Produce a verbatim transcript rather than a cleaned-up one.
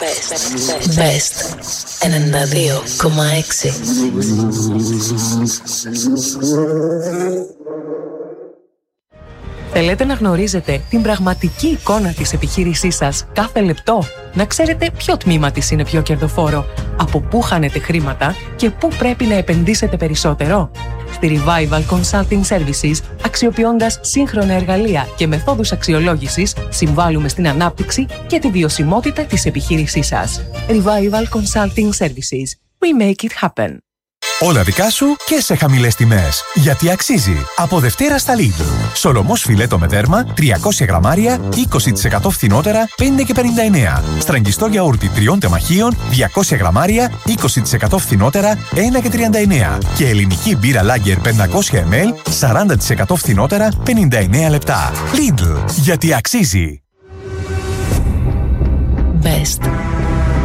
Best ενενήντα δύο κόμμα έξι. Θέλετε να γνωρίζετε την πραγματική εικόνα της επιχείρησής σας κάθε λεπτό? Να ξέρετε ποιο τμήμα της είναι πιο κερδοφόρο, από πού χάνετε χρήματα και πού πρέπει να επενδύσετε περισσότερο? Στη Revival Consulting Services, αξιοποιώντας σύγχρονα εργαλεία και μεθόδους αξιολόγησης, συμβάλλουμε στην ανάπτυξη και τη βιωσιμότητα της επιχείρησής σας. Revival Consulting Services. We make it happen. Όλα δικά σου και σε χαμηλές τιμές. Γιατί αξίζει. Από Δευτέρα στα Lidl. Σολομός φιλέτο με δέρμα τριακόσια γραμμάρια, είκοσι τοις εκατό φθηνότερα, πέντε και πενήντα εννέα. Στραγγιστό γιαούρτι τριών τεμαχίων, διακόσια γραμμάρια, είκοσι τοις εκατό φθηνότερα, ένα και τριάντα εννέα. Και ελληνική μπύρα Lager πεντακόσια μιλιλίτρα, σαράντα τοις εκατό φθηνότερα, πενήντα εννέα λεπτά. Lidl. Γιατί αξίζει. Best